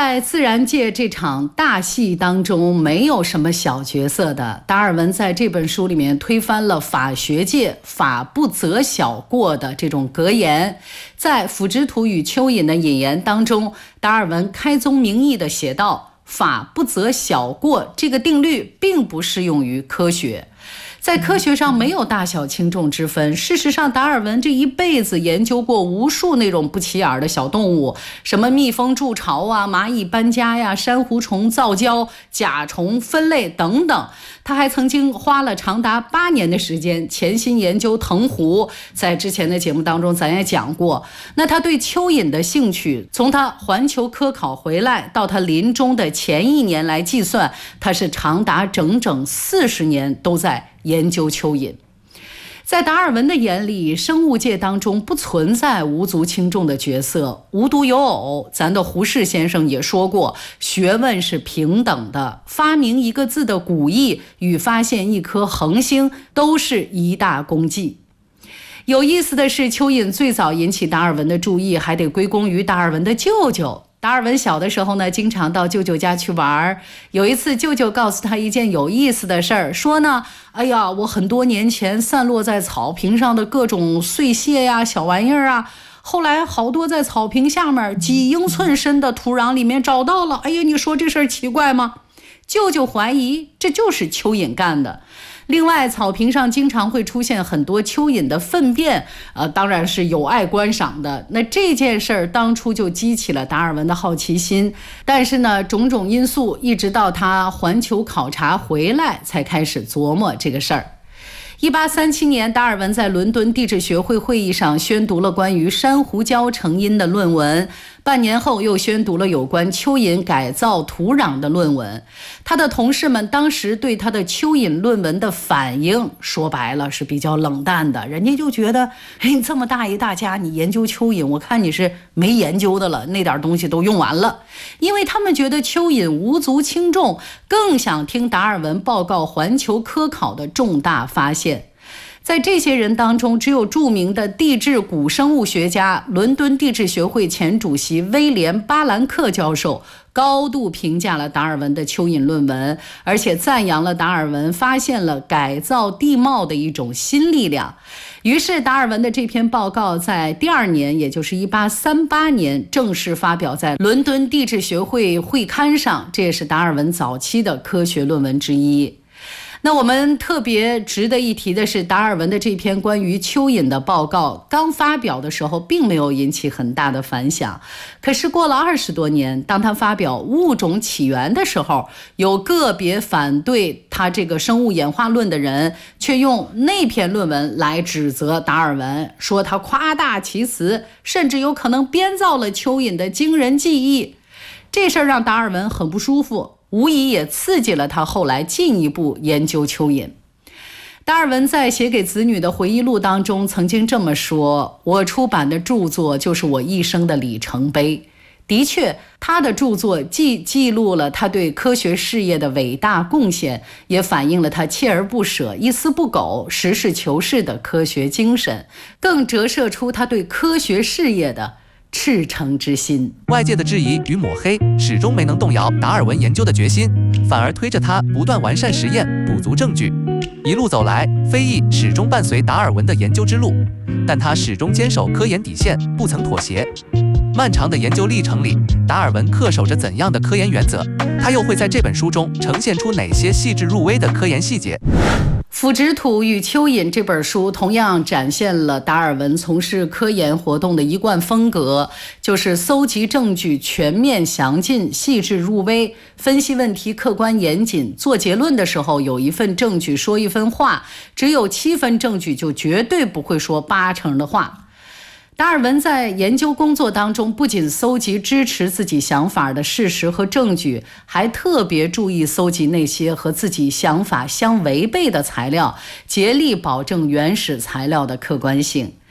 在自然界这场大戏当中，没有什么小角色的。达尔文在这本书里面推翻了法学界法不责小过的这种格言，在《腐殖土与蚯蚓》的引言当中，达尔文开宗明义地写道，法不责小过这个定律并不适用于科学。在科学上没有大小轻重之分。事实上，达尔文这一辈子研究过无数那种不起眼的小动物，什么蜜蜂筑巢啊、蚂蚁搬家呀、珊瑚虫造礁、甲虫分类等等。他还曾经花了长达8年的时间潜心研究藤壶，在之前的节目当中咱也讲过。那他对蚯蚓的兴趣，从他环球科考回来到他临终的前1年来计算，他是长达整整40年都在研究蚯蚓。在达尔文的眼里，生物界当中不存在无足轻重的角色，无独有偶，咱的胡适先生也说过，学问是平等的，发明一个字的古意与发现一颗恒星都是一大功绩。有意思的是，蚯蚓最早引起达尔文的注意，还得归功于达尔文的舅舅。达尔文小的时候呢，经常到舅舅家去玩。有一次，舅舅告诉他一件有意思的事儿，说呢，哎呀，我很多年前散落在草坪上的各种碎屑呀、小玩意儿啊，后来好多在草坪下面几英寸深的土壤里面找到了。哎呀，你说这事儿奇怪吗？舅舅怀疑这就是蚯蚓干的。另外，草坪上经常会出现很多蚯蚓的粪便，当然是有碍观赏的。那这件事儿当初就激起了达尔文的好奇心，但是呢，种种因素一直到他环球考察回来才开始琢磨这个事儿。1837年，达尔文在伦敦地质学会会议上宣读了关于珊瑚礁成因的论文，半年后又宣读了有关蚯蚓改造土壤的论文。他的同事们当时对他的蚯蚓论文的反应，说白了是比较冷淡的，人家就觉得，你这么大一大家，你研究蚯蚓，我看你是没研究的了，那点东西都用完了。因为他们觉得蚯蚓无足轻重，更想听达尔文报告环球科考的重大发现。在这些人当中，只有著名的地质古生物学家、伦敦地质学会前主席威廉·巴兰克教授高度评价了达尔文的蚯蚓论文，而且赞扬了达尔文发现了改造地貌的一种新力量。于是达尔文的这篇报告在第2年，也就是1838年正式发表在伦敦地质学会会刊上，这也是达尔文早期的科学论文之一。那我们特别值得一提的是，达尔文的这篇关于蚯蚓的报告刚发表的时候并没有引起很大的反响，可是过了20多年，当他发表物种起源的时候，有个别反对他这个生物演化论的人却用那篇论文来指责达尔文，说他夸大其词，甚至有可能编造了蚯蚓的惊人记忆。这事儿让达尔文很不舒服，无疑也刺激了他后来进一步研究蚯蚓。达尔文在写给子女的回忆录当中曾经这么说，我出版的著作就是我一生的里程碑。的确，他的著作既记录了他对科学事业的伟大贡献，也反映了他锲而不舍、一丝不苟、实事求是的科学精神，更折射出他对科学事业的赤诚之心。 外界的质疑与抹黑始终没能动摇达尔文研究的决心，反而推着他不断完善实验，补足证据。一路走来，非议始终伴随达尔文的研究之路，但他始终坚守科研底线，不曾妥协。漫长的研究历程里，达尔文恪守着怎样的科研原则？他又会在这本书中呈现出哪些细致入微的科研细节？ 《腐殖土与蚯蚓》这本书同样展现了达尔文从事科研活动的一贯风格，就是搜集证据全面详尽、细致入微，分析问题客观严谨，做结论的时候有一份证据说一分话，只有7分证据就绝对不会说80%的话。达尔文在研究工作当中，不仅搜集支持自己想法的事实和证据，还特别注意搜集那些和自己想法相违背的材料，竭力保证原始材料的客观性。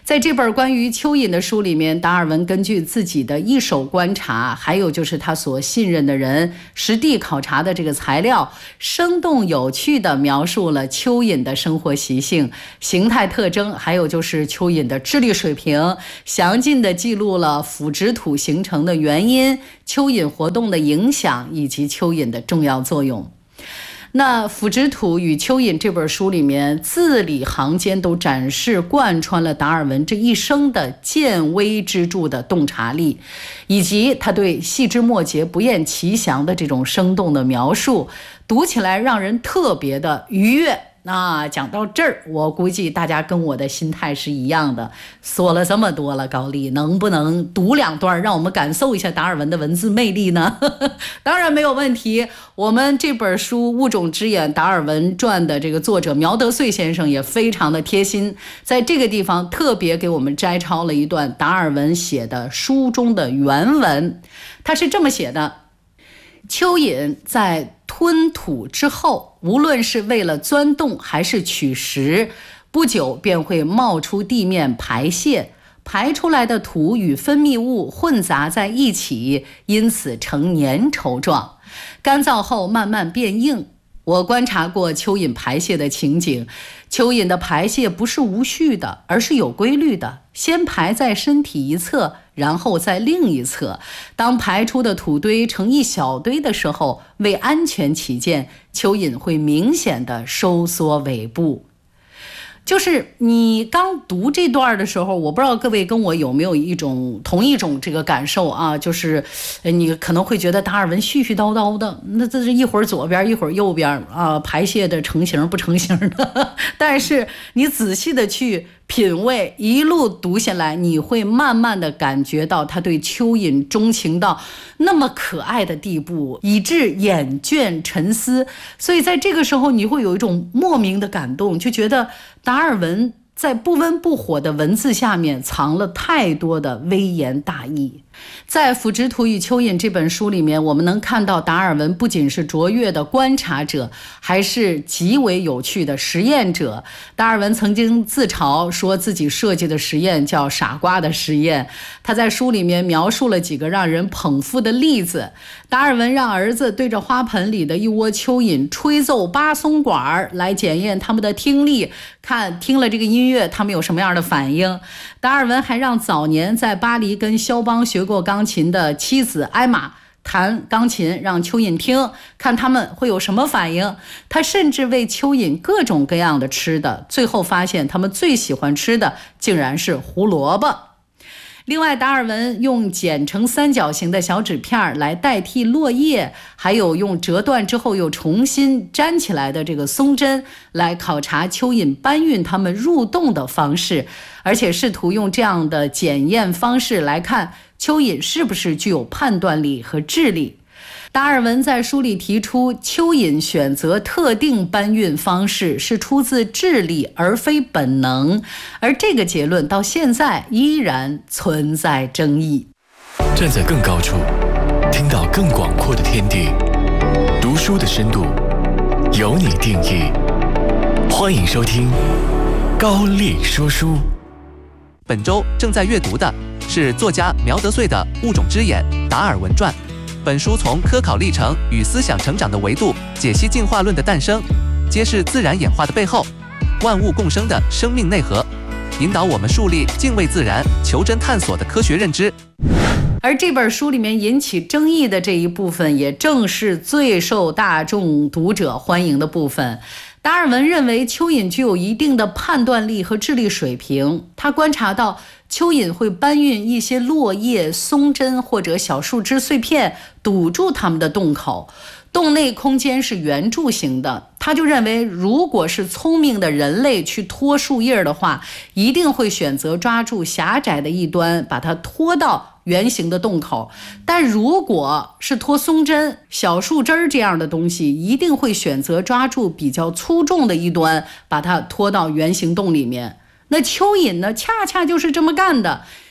在这本关于蚯蚓的书里面，达尔文根据自己的一手观察，还有就是他所信任的人实地考察的这个材料，生动有趣地描述了蚯蚓的生活习性、形态特征，还有就是蚯蚓的智力水平，详尽地记录了腐殖土形成的原因、蚯蚓活动的影响以及蚯蚓的重要作用。那《腐殖土与蚯蚓》这本书里面，字里行间都展示贯穿了达尔文这一生的见微知著的洞察力，以及他对细枝末节不厌其详的这种生动的描述，读起来让人特别的愉悦。那讲到这儿，我估计大家跟我的心态是一样的。说了这么多了，高丽能不能读2段，让我们感受一下达尔文的文字魅力呢？当然没有问题。我们这本书《物种之眼：达尔文传》的这个作者苗德穗先生也非常的贴心，在这个地方特别给我们摘抄了一段达尔文写的书中的原文。他是这么写的：蚯蚓在吞土之后，无论是为了钻洞还是取食，不久便会冒出地面排泄，排出来的土与分泌物混杂在一起，因此呈粘稠状，干燥后慢慢变硬。我观察过蚯蚓排泄的情景，蚯蚓的排泄不是无序的，而是有规律的，先排在身体一侧，然后在另一侧。当排出的土堆成一小堆的时候，为安全起见，蚯蚓会明显的收缩尾部。就是你刚读这段的时候，我不知道各位跟我有没有同一种这个感受啊，就是你可能会觉得达尔文絮絮叨叨的，那这是一会儿左边一会儿右边啊，排泄的成型不成型的。但是你仔细的去品味，一路读下来，你会慢慢的感觉到他对蚯蚓钟情到那么可爱的地步，以致眼倦沉思。所以在这个时候，你会有一种莫名的感动，就觉得达尔文在不温不火的文字下面藏了太多的微言大义。在《腐殖土与蚯蚓》这本书里面，我们能看到达尔文不仅是卓越的观察者，还是极为有趣的实验者。达尔文曾经自嘲说自己设计的实验叫傻瓜的实验。他在书里面描述了几个让人捧腹的例子。达尔文让儿子对着花盆里的一窝蚯蚓吹奏巴松管来检验他们的听力，看听了这个音乐他们有什么样的反应。达尔文还让早年在巴黎跟肖邦学过钢琴的妻子艾玛弹钢琴，让蚯蚓听，看他们会有什么反应。他甚至喂蚯蚓各种各样的吃的，最后发现他们最喜欢吃的竟然是胡萝卜。另外，达尔文用剪成三角形的小纸片来代替落叶，还有用折断之后又重新粘起来的这个松针来考察蚯蚓搬运它们入洞的方式，而且试图用这样的检验方式来看蚯蚓是不是具有判断力和智力。达尔文在书里提出，蚯蚓选择特定搬运方式是出自智力而非本能，而这个结论到现在依然存在争议。 站在更高处，听到更广阔的天地，读书的深度由你定义。欢迎收听高丽说书。 本周正在阅读的是作家苗德穗的《物种之眼：达尔文传》。本书从科考历程与思想成长的维度解析进化论的诞生，揭示自然演化的背后，万物共生的生命内核，引导我们树立敬畏自然、求真探索的科学认知。 而这本书里面引起争议的这一部分，也正是最受大众读者欢迎的部分。达尔文认为蚯蚓具有一定的判断力和智力水平，他观察到蚯蚓会搬运一些落叶、松针或者小树枝碎片，堵住它们的洞口。洞内空间是圆柱形的，他就认为如果是聪明的人类去拖树叶的话，一定会选择抓住狭窄的一端，把它拖到圆形的洞口。但如果是拖松针、小树枝这样的东西，一定会选择抓住比较粗重的一端，把它拖到圆形洞里面。那蚯蚓呢，恰恰就是这么干的。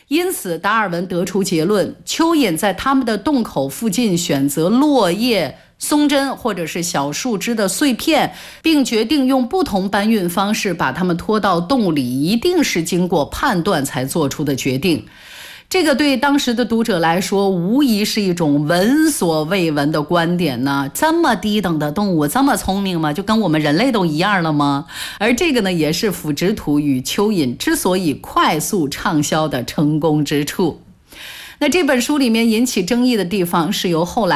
因此达尔文得出结论，蚯蚓在它们的洞口附近选择落叶、松针或者是小树枝的碎片，并决定用不同搬运方式把它们拖到洞里，一定是经过判断才做出的决定。这个对当时的读者来说，无疑是一种闻所未闻的观点呢。这么低等的动物这么聪明吗？就跟我们人类都一样了吗？而这个呢，也是腐殖土与蚯蚓之所以快速畅销的成功之处。那这本书里面引起争议的地方，是由后来